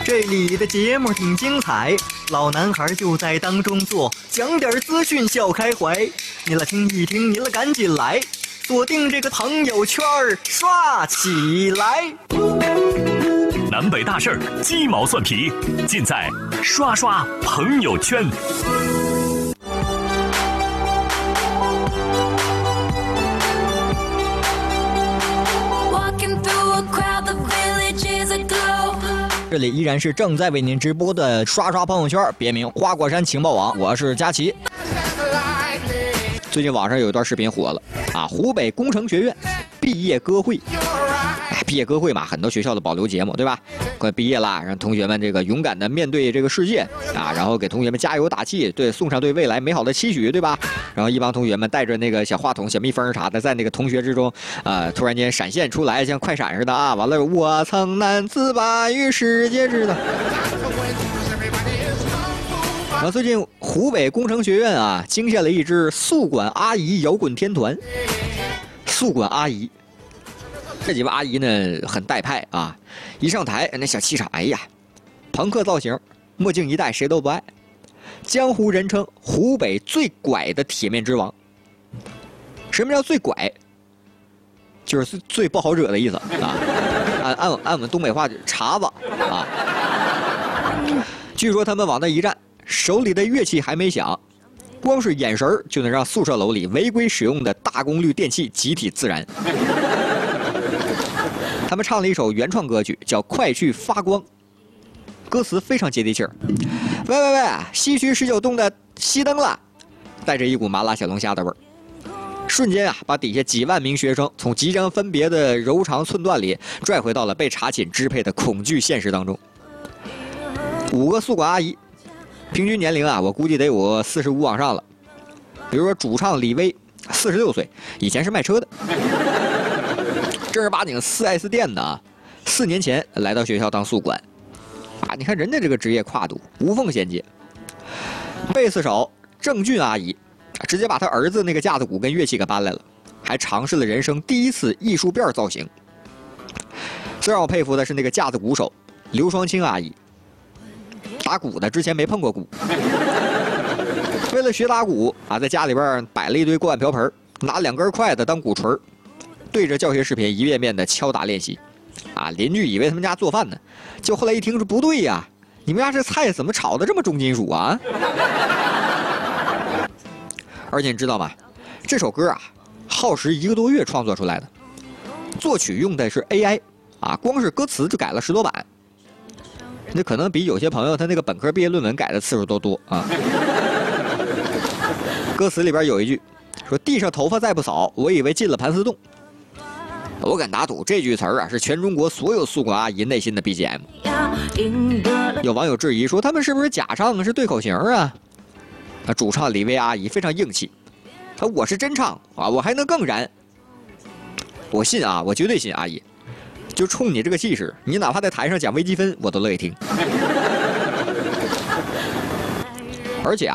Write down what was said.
这里的节目挺精彩，老男孩就在当中坐，讲点资讯笑开怀。你来听一听，你来赶紧来，锁定这个朋友圈刷起来。 南北大事儿，鸡毛蒜皮，尽在刷刷朋友圈。 这里依然是正在为您直播的刷刷朋友圈，别名花果山情报网，我是佳琪。最近网上有一段视频火了啊，湖北工程学院毕业歌会。毕业歌会嘛，很多学校的保留节目，对吧？快毕业啦，让同学们这个勇敢的面对这个世界啊，然后给同学们加油打气，对，送上对未来美好的期许，对吧？然后一帮同学们带着那个小话筒、小蜜蜂啥的，在那个同学之中，突然间闪现出来，像快闪似的啊！完了，我曾难自拔于世界之大。最近湖北工程学院啊，惊现了一支宿管阿姨摇滚天团。宿管阿姨。这几位阿姨呢很带派啊，一上台那小气场，哎呀，朋克造型，墨镜一戴谁都不爱，江湖人称湖北最拐的铁面之王。什么叫最拐？就是最不好惹的意思啊。按我们东北话茬子啊。据说他们往那一站，手里的乐器还没响，光是眼神就能让宿舍楼里违规使用的大功率电器集体自燃。他们唱了一首原创歌曲，叫《快去发光》，歌词非常接地气儿。喂喂喂，西区19栋的熄灯了，带着一股麻辣小龙虾的味儿。瞬间啊，把底下几万名学生从即将分别的柔肠寸断里拽回到了被查寝支配的恐惧现实当中。5个宿管阿姨，平均年龄啊，我估计得有45往上了。比如说主唱李薇，46岁，以前是卖车的。正儿八经4S 店的啊，4年前来到学校当宿管，啊，你看人家这个职业跨度无缝衔接。贝斯手郑俊阿姨，直接把他儿子那个架子鼓跟乐器给搬来了，还尝试了人生第一次艺术辫造型。最让我佩服的是那个架子鼓手刘双清阿姨，打鼓的之前没碰过鼓，为了学打鼓啊，在家里边摆了一堆锅碗瓢盆，拿2根筷子当鼓槌，对着教学视频一遍遍的敲打练习，啊，邻居以为他们家做饭呢，就后来一听说不对呀，你们家这菜怎么炒的这么重金属啊？而且你知道吗？这首歌啊，耗时1个多月创作出来的，作曲用的是 AI， 啊，光是歌词就改了10多版，那可能比有些朋友他那个本科毕业论文改的次数都多啊。歌词里边有一句说：“地上头发再不扫，我以为进了盘丝洞。”我敢打赌，这句词儿啊是全中国所有宿管阿姨内心的 BGM。有网友质疑说，他们是不是假唱，是对口型啊？主唱李薇阿姨非常硬气，我是真唱啊，我还能更燃。我信啊，我绝对信，阿姨，就冲你这个气势，你哪怕在台上讲微积分，我都乐意听。而且啊。